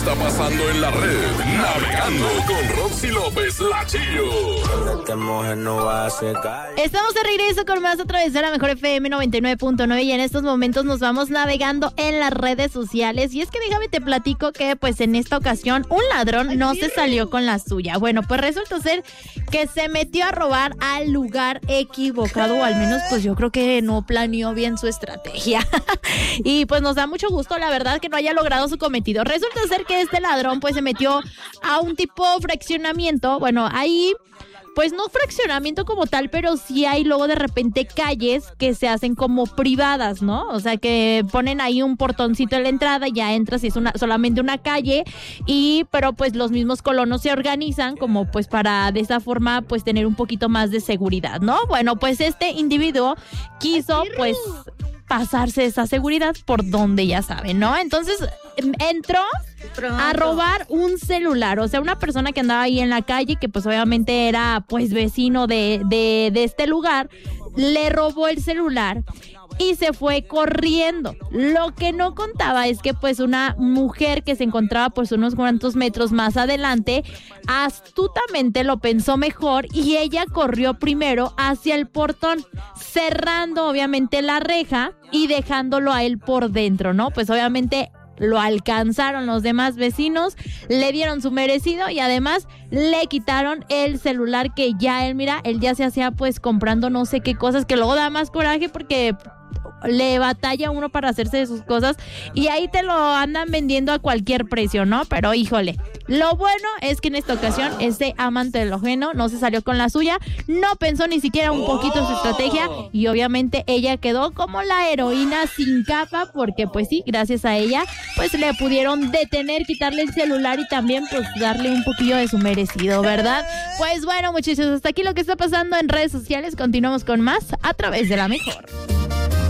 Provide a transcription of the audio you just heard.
Está pasando en la red, navegando con Roxy López, la Chillo. Estamos de regreso con más a través de la Mejor FM 99.9 y en estos momentos nos vamos navegando en las redes sociales. Y es que déjame te platico que pues en esta ocasión un ladrón no se salió con la suya. Bueno, pues resulta ser que se metió a robar al lugar equivocado, o al menos pues yo creo que no planeó bien su estrategia. Y pues nos da mucho gusto, la verdad, que no haya logrado su cometido. Resulta ser que este ladrón pues se metió a un tipo fraccionamiento. Bueno, ahí pues no fraccionamiento como tal, pero sí hay luego de repente calles que se hacen como privadas, ¿no? O sea, que ponen ahí un portoncito en la entrada y ya entras y es solamente una calle, pero pues los mismos colonos se organizan como pues para de esa forma pues tener un poquito más de seguridad, ¿no? Bueno, pues este individuo quiso pues pasarse esa seguridad por donde ya saben, ¿no? Entonces entró a robar un celular, o sea, una persona que andaba ahí en la calle, que pues obviamente era pues vecino de este lugar, le robó el celular y se fue corriendo. Lo que no contaba es que pues una mujer que se encontraba pues unos cuantos metros más adelante, astutamente lo pensó mejor y ella corrió primero hacia el portón, cerrando obviamente la reja y dejándolo a él por dentro, ¿no? Pues obviamente lo alcanzaron los demás vecinos, le dieron su merecido y además le quitaron el celular que ya él ya se hacía pues comprando no sé qué cosas, que luego da más coraje porque le batalla uno para hacerse de sus cosas y ahí te lo andan vendiendo a cualquier precio, ¿no? Pero híjole, lo bueno es que en esta ocasión este amante de lo ajeno no se salió con la suya, no pensó ni siquiera un poquito en su estrategia y obviamente ella quedó como la heroína sin capa porque pues sí, gracias a ella pues le pudieron detener, quitarle el celular y también pues darle un poquillo de su merecido, ¿verdad? Pues bueno, muchachos, hasta aquí lo que está pasando en redes sociales, continuamos con más a través de la Mejor.